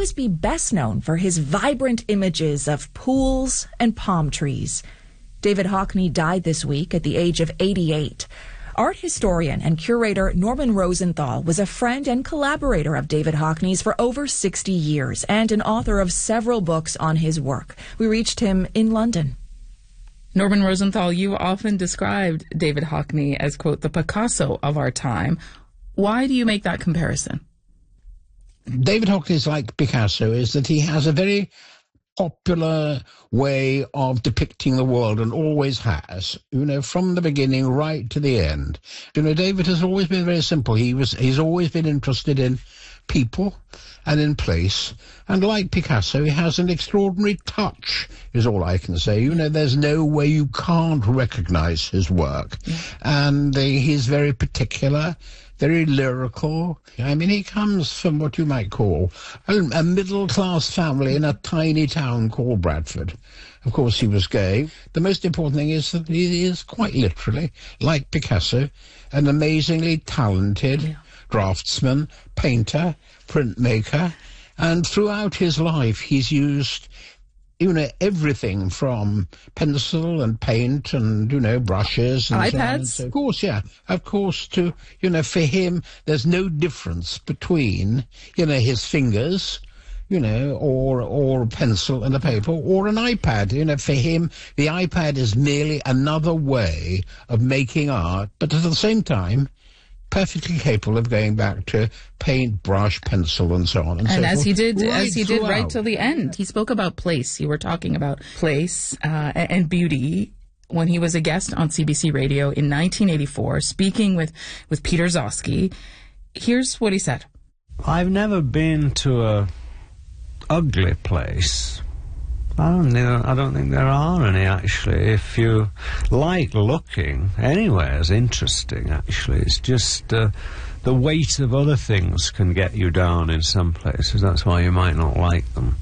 always be best known for his vibrant images of pools and palm trees. David Hockney died this week at the age of 88. Art historian and curator Norman Rosenthal was a friend and collaborator of David Hockney's for over 60 years and an author of several books on his work. We reached him in London. Norman Rosenthal, you often described David Hockney as, quote, the Picasso of our time. Why do you make that comparison? David Hockney's like Picasso is that he has a very popular way of depicting the world and always has, from the beginning right to the end. David has always been very simple. He's always been interested in people and in place. And like Picasso, he has an extraordinary touch, is all I can say. There's no way you can't recognize his work. Yeah. And he's very particular, very lyrical. I mean, he comes from what you might call a middle-class family in a tiny town called Bradford. Of course, he was gay. The most important thing is that he is quite literally, like Picasso, an amazingly talented draftsman, painter, printmaker. And throughout his life, he's used everything from pencil and paint and, brushes and iPads. So, of course, for him, there's no difference between, his fingers, or a pencil and a paper, or an iPad. For him, the iPad is merely another way of making art, but at the same time, perfectly capable of going back to paint, brush, pencil, and so on. And so as forth, he did throughout. right till the end. He spoke about place. You were talking about place and beauty when he was a guest on CBC Radio in 1984, speaking with Peter Zosky. Here's what he said. I've never been to a ugly place. I don't think there are any, actually. If you like looking, anywhere is interesting, actually. It's just the weight of other things can get you down in some places. That's why you might not like them.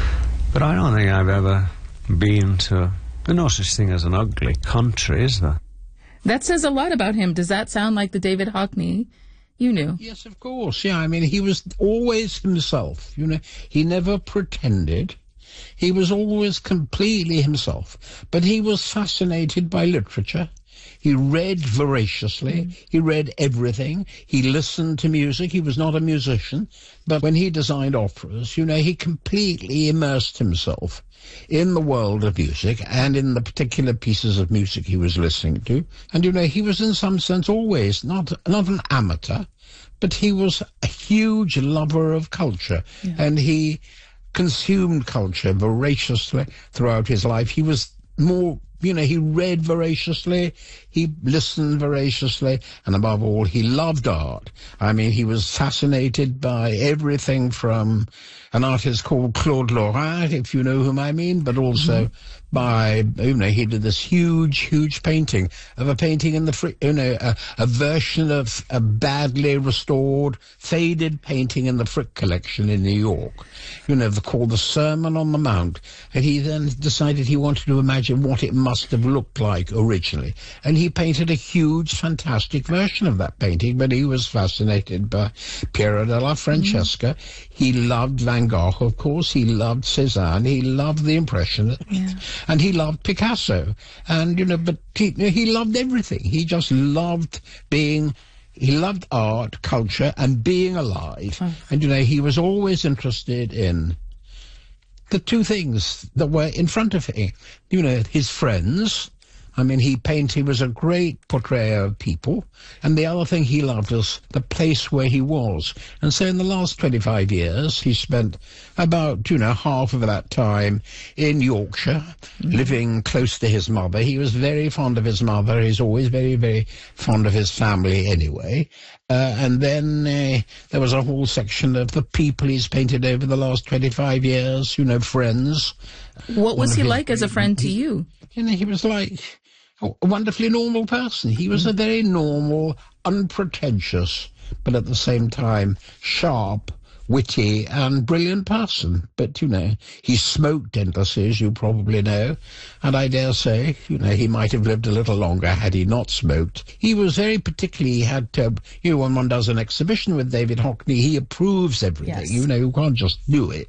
But I don't think I've ever been to... There's no such thing as an ugly country, is there? That says a lot about him. Does that sound like the David Hockney you knew? Yes, of course. Yeah, I mean, he was always himself. He never pretended. He was always completely himself, but he was fascinated by literature. He read voraciously. He read everything. He listened to music. He was not a musician, but when he designed operas, he completely immersed himself in the world of music and in the particular pieces of music he was listening to. And, he was in some sense always not an amateur, but he was a huge lover of culture, and he consumed culture voraciously throughout his life. He was more, he read voraciously, he listened voraciously, and above all, he loved art. I mean, he was fascinated by everything from an artist called Claude Lorrain, if you know whom I mean, but also by, he did this huge painting of a painting in the a version of a badly restored, faded painting in the Frick collection in New York, called The Sermon on the Mount. And he then decided he wanted to imagine what it must have looked like originally. And he painted a huge, fantastic version of that painting, but he was fascinated by Piero della Francesca. He loved Van Gogh, of course. He loved Cézanne. He loved the Impressionists. Yeah. And he loved Picasso. And, but he loved everything. He just loved he loved art, culture, and being alive. And, he was always interested in the two things that were in front of him. His friends. I mean, he was a great portrayer of people, and the other thing he loved was the place where he was. And so in the last 25 years, he spent about, half of that time in Yorkshire, living close to his mother. He was very fond of his mother. He's always very, very fond of his family anyway. And then there was a whole section of the people he's painted over the last 25 years, friends. What was he like as a friend to you? He was like a wonderfully normal person. He was a very normal, unpretentious, but at the same time sharp, witty and brilliant person. But, he smoked endlessly, as you probably know, and I dare say, he might have lived a little longer had he not smoked. He was very particularly, he had, when one does an exhibition with David Hockney, he approves everything. Yes. You can't just do it.